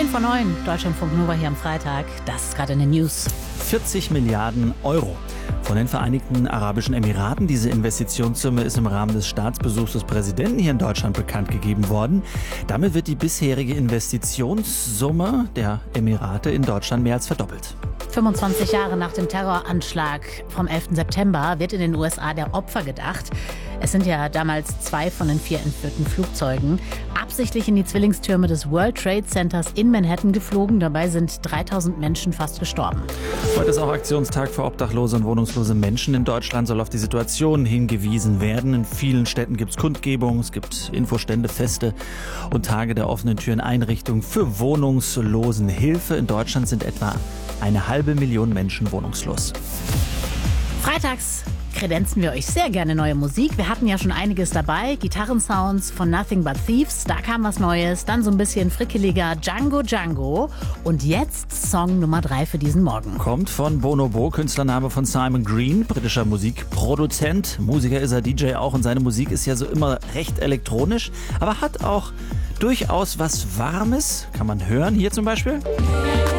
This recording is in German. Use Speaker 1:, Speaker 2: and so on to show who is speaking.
Speaker 1: 5:09, Deutschlandfunk Nova hier am Freitag. Das ist gerade in den News.
Speaker 2: 40 Milliarden Euro von den Vereinigten Arabischen Emiraten. Diese Investitionssumme ist im Rahmen des Staatsbesuchs des Präsidenten hier in Deutschland bekannt gegeben worden. Damit wird die bisherige Investitionssumme der Emirate in Deutschland mehr als verdoppelt.
Speaker 1: 25 Jahre nach dem Terroranschlag vom 11. September wird in den USA der Opfer gedacht. Es sind ja damals 2 von den 4 entführten Flugzeugen absichtlich in die Zwillingstürme des World Trade Centers in Manhattan geflogen. Dabei sind 3000 Menschen fast gestorben.
Speaker 2: Heute ist auch Aktionstag für obdachlose und wohnungslose Menschen. In Deutschland soll auf die Situation hingewiesen werden. In vielen Städten gibt es Kundgebungen, es gibt Infostände, Feste und Tage der offenen Türen, Einrichtungen für Wohnungslosenhilfe. In Deutschland sind etwa 500.000 Menschen wohnungslos.
Speaker 1: Freitags kredenzen wir euch sehr gerne neue Musik. Wir hatten ja schon einiges dabei. Gitarrensounds von Nothing But Thieves, da kam was Neues. Dann so ein bisschen frickeliger Django Django. Und jetzt Song Nummer 3 für diesen Morgen.
Speaker 2: Kommt von Bonobo, Künstlername von Simon Green, britischer Musikproduzent. Musiker ist er, DJ auch, und seine Musik ist ja so immer recht elektronisch, aber hat auch durchaus was Warmes. Kann man hören, hier zum Beispiel.